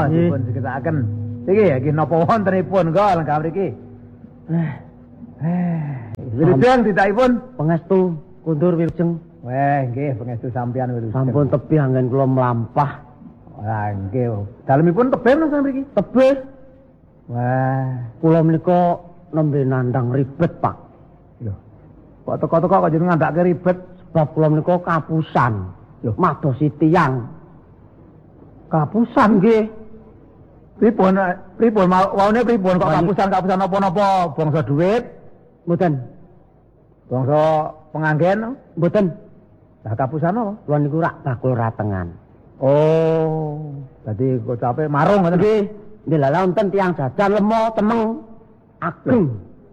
dipun cekitaken. Iki napa wontenipun kok lengkap mriki? Wilujeng titahipun Pangestu kundur wilujeng. Weh, nggih pangestu sampeyan wilujeng. Sampun tebih anggen kula mlampah. Lah nggih. Dalemipun tebih napa mriki? Tebih. Wah, Kula menika nembe nandang ribet, Pak. lho. Kok teko-teko kok jeneng ngandhake ribet? Sebab kula menika kapusan. Lho. Madosi tiyang. Kapusan nggih. Pripun waune pripun kok kapusan napa-napa bangsa dhuwit? Mboten. Bangsa penganggen? Mboten. Lah kapusan apa? Kula niku rak bakul ratengan. Oh, dadi kocape marung ngoten. Nggih. Nggih lha wonten tiyang jajan lemo temeng ageng.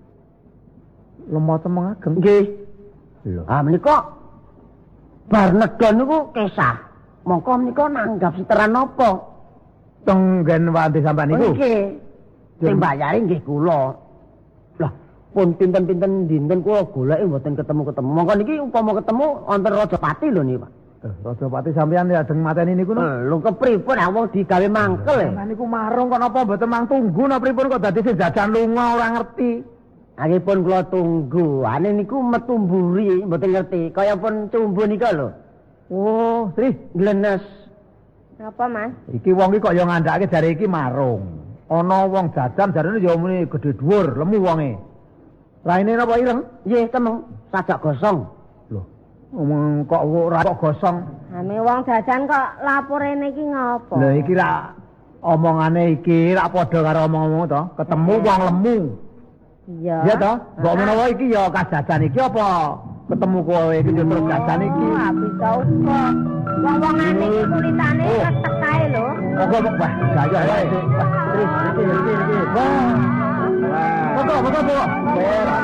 Lemo temeng ageng. Nggih. Lho. Ah menika bar nedon niku kesah. Mongko menika nanggap siteran napa? Tenggen wandi sampean niku. Nggih. Sing mbayari nggih kula. Lah, pun pinten-pinten dinten kula goleki mboten ketemu-ketemu. Mongko niki upama ketemu wonten Rajapati lho niki, Pak. Rajapati sampean ya ajeng mateni niku no. Lho kepripun wong digawe mangkel e. Sampean niku marung kok napa mboten mang tunggu napa pripun kok dadi sing jajan lunga ora ngerti. Nggihpun kula tunggu. Ane niku metu mburi mboten ngerti. Kaya pun cumbu nika lho. Oh, Sri, Glenes. Apa, Mas? iki wong iki kok ya ngandhake jare iki marung. Ana wong jajan jarene ya muni gedhe dhuwur, lemu wonge. Raine napa ireng? Nggih, temeng sajak gosong. Lho, omong kok ora kok gosong. Ame wong jajan kok laporene iki ngopo? Lha iki ra omongane iki ra padha karo omong-omong to. Ketemu wong lemu. Iya. Iya to? Mbok menawa iki ya kajajan iki apa ketemu kowe iki terus jajan iki. Wah, bisa uga. Wong-wongane iki kulitane ketek kae lho. Kok wah, gaya wae. Terus iki. Wah. Kok.